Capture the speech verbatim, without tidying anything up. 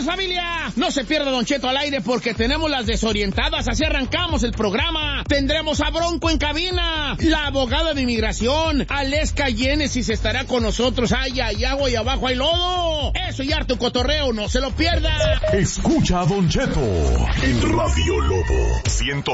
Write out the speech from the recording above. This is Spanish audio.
familia! No se pierda Don Cheto al aire porque tenemos las desorientadas. Así arrancamos el programa. Tendremos a Bronco en cabina, la abogada de inmigración, Aleska Génesis estará con nosotros. Ay, ay, agua y abajo hay lodo. Eso y harto cotorreo, no se lo pierda. Escucha a Don Cheto en Radio Lobo ciento